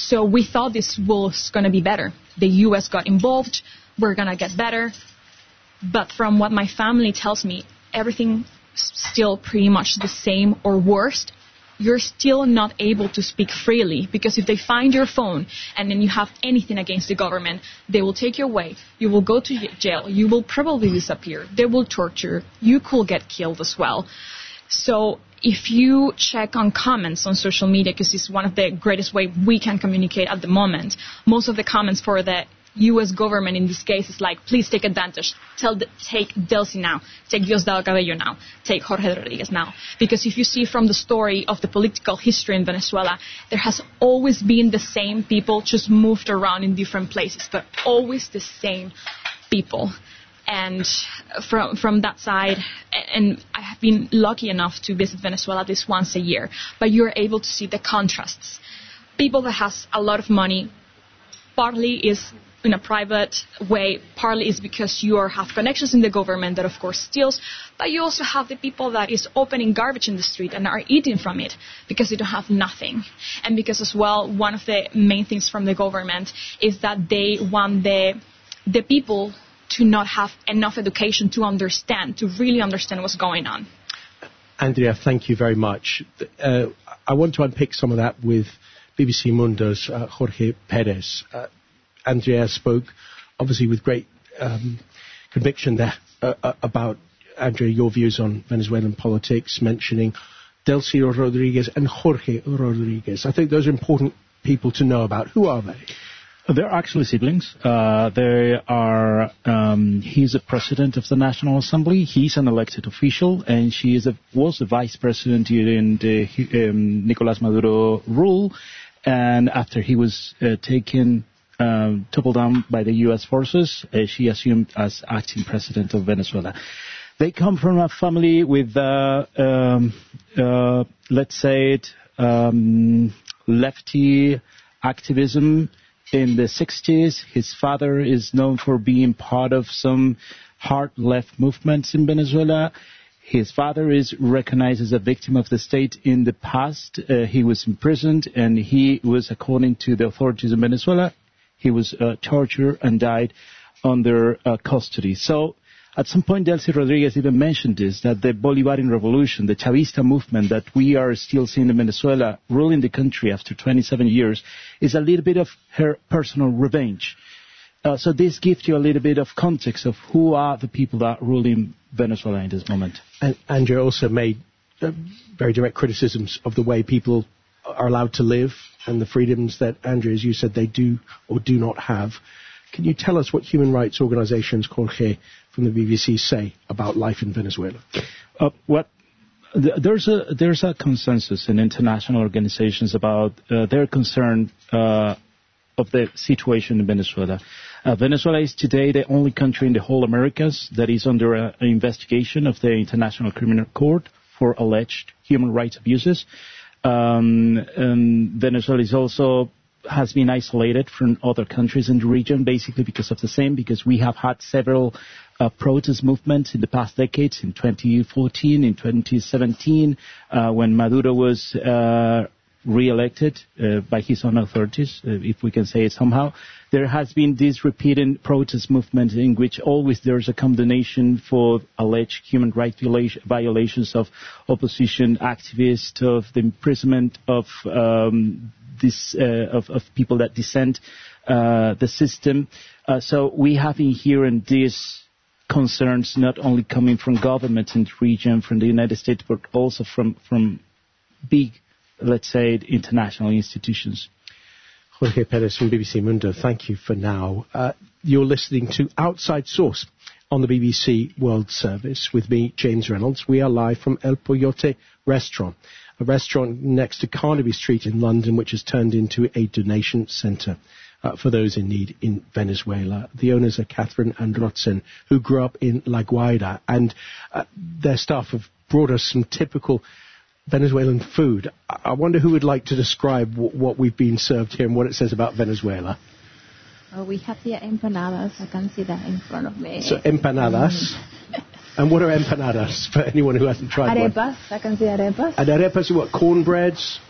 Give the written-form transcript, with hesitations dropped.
So we thought this was going to be better. The U.S. got involved. We're going to get better. But from what my family tells me, everything's still pretty much the same or worse. You're still not able to speak freely, because if they find your phone and then you have anything against the government, they will take you away. You will go to jail. You will probably disappear. They will torture. You could get killed as well. So if you check on comments on social media, because it's one of the greatest ways we can communicate at the moment, most of the comments for the U.S. government in this case is like, please take advantage. Take Delcy now. Take Diosdado Cabello now. Take Jorge Rodriguez now. Because if you see from the story of the political history in Venezuela, there has always been the same people, just moved around in different places, but always the same people. And from that side, and I have been lucky enough to visit Venezuela at least once a year, but you're able to see the contrasts. People that has a lot of money, partly is in a private way, partly is because you have connections in the government that of course steals, but you also have the people that is opening garbage in the street and are eating from it because they don't have nothing. And because as well, one of the main things from the government is that they want the people to not have enough education to really understand what's going on. Andrea, thank you very much. I want to unpick some of that with BBC Mundo's Jorge Perez. Andrea spoke, obviously, with great conviction there about, Andrea, your views on Venezuelan politics, mentioning Delcy Rodriguez and Jorge Rodriguez. I think those are important people to know about. Who are they? They're actually siblings. They are. He's the president of the National Assembly. He's an elected official, and she was the vice president during the Nicolás Maduro rule. And after he was toppled down by the U.S. forces, she assumed as acting president of Venezuela. They come from a family with, let's say, lefty activism. In the 60s, his father is known for being part of some hard left movements in Venezuela. His father is recognized as a victim of the state in the past. He was imprisoned, and he was, according to the authorities in Venezuela, he was tortured and died under custody. So at some point, Delcy Rodriguez even mentioned this, that the Bolivarian revolution, the Chavista movement that we are still seeing in Venezuela ruling the country after 27 years, is a little bit of her personal revenge. So this gives you a little bit of context of who are the people that are ruling Venezuela in this moment. And Andrea also made very direct criticisms of the way people are allowed to live and the freedoms that, Andrea, as you said, they do or do not have. Can you tell us what human rights organizations, Jorge, from the BBC say about life in Venezuela? There's a consensus in international organizations about their concern of the situation in Venezuela. Venezuela is today the only country in the whole Americas that is under an investigation of the International Criminal Court for alleged human rights abuses. And Venezuela is also has been isolated from other countries in the region, basically because of the same, because we have had several protest movements in the past decades, in 2014, in 2017, when Maduro was re-elected by his own authorities, if we can say it somehow. There has been this repeated protest movement in which always there's a condemnation for alleged human rights violations of opposition activists, of the imprisonment of people that dissent the system. So we have in here and these concerns not only coming from governments in the region, from the United States, but also from big, let's say, international institutions. Jorge Perez from BBC Mundo, thank you for now. You're listening to Outside Source on the BBC World Service with me, James Reynolds. We are live from El Poyote Restaurant, a restaurant next to Carnaby Street in London, which has turned into a donation centre for those in need in Venezuela. The owners are Catherine and Rotzen, who grew up in La Guaira, and their staff have brought us some typical Venezuelan food. I wonder who would like to describe what we've been served here and what it says about Venezuela. We have here empanadas. I can see that in front of me. So empanadas. And what are empanadas for anyone who hasn't tried arepas. one? I can see arepas. And arepas are what, cornbreads?